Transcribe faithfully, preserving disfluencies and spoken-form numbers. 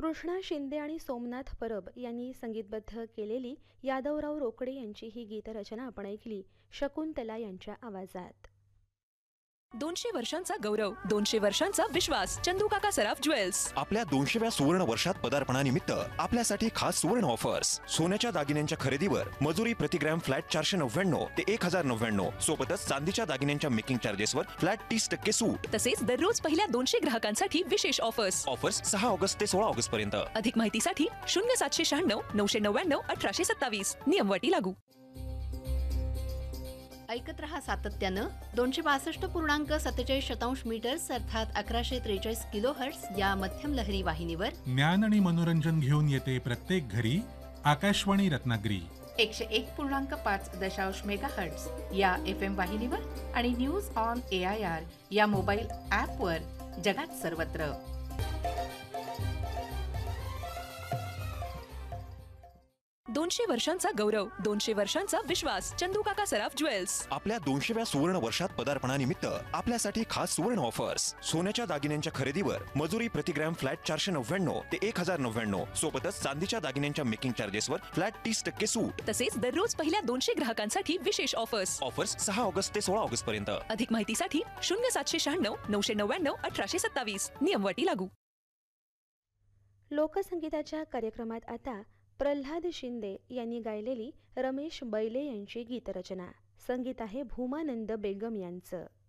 कृष्णा शिंदे आणि सोमनाथ परब यांनी संगीतबद्ध केलेली यादवराव रोकडे यांची ही गीतरचना आपण ऐकली शकुंतला यांच्या आवाजात. दोनशे वर्षांचा गौरव, दोनशे वर्षांचा विश्वास. चंदूकाका सराफ ज्वेल्स. आपल्या दोनशेव्या सुवर्ण वर्षात पदार्पणानिमित्त आपल्यासाठी खास सुवर्ण ऑफर्स. सोन्याच्या दागिन्यांच्या खरेदीवर मजुरी प्रतिग्रॅम फ्लॅट चारशे नव्याण्णव ते एक हजार नव्याण्णव. सोबतच चांदीच्या दागिन्यांच्या मेकिंग चार्जेसवर फ्लॅट तीस टक्के सूट. तसेच दररोज पहिल्या दोनशे ग्राहकांसाठी विशेष ऑफर्स. ऑफर्स सहा ऑगस्ट ते सोळा ऑगस्ट पर्यंत. अधिक माहितीसाठी शून्य सातशे शहाण्णव नऊशे नव्याण्णव अठराशे सत्तावीस. नियमवटी लागू. ऐकत रहा सातत्यानं दोनशे बासष्ट पूर्णांक सत्तेचाळीस शतांश मीटर्स अर्थात अकराशे त्रेचाळीस किलो हर्ट्स या मध्यम लहरी वाहिनीवर ज्ञान आणि मनोरंजन घेऊन येते प्रत्येक घरी आकाशवाणी रत्नागिरी. एकशे एक पूर्णांक पाच दशांश मेगा हर्ट्स या एफ एम वाहिनीवर आणि news on A I R या मोबाईल ॲपवर जगात सर्वत्र. दोनशे वर्षांचा गौरव, दोनशे वर्षांचा विश्वास. चंदूकाका सराफ ज्वेल्स. आपल्या दोनशेव्या सुवर्ण वर्षात पदार्पणानिमित्त आपल्यासाठी खास सुवर्ण ऑफर्स. सोन्याच्या दागिन्यांच्या खरेदीवर मजुरी प्रतिग्रॅम फ्लॅट चारशे नव्याण्णव ते एक हजार नव्याण्णव. सोबतच चांदीच्या दागिन्यांच्या मेकिंग चार्जेसवर फ्लॅट तीस टक्के सूट. तसेच दररोज पहिल्या दोनशे ग्राहकांसाठी विशेष ऑफर्स. ऑफर्स सहा ऑगस्ट ते सोळा ऑगस्ट पर्यंत. अधिक माहितीसाठी शून्य सातशे शहाण्णव नऊशे नव्याण्णव अठराशे सत्तावीस. नियमवटी लागू. लोकसंगीताच्या कार्यक्रमात आता प्रल्हाद शिंदे यांनी गायलेली रमेश बैले यांची गीतरचना. संगीत आहे भूमानंद बेगम यांचं.